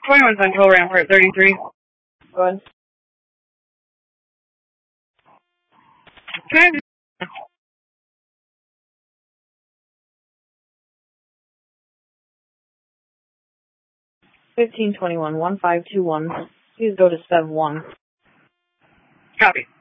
21 Central, Rampart 33. Go ahead. Can I do 1521, 1521. Please go to 7-1. copy?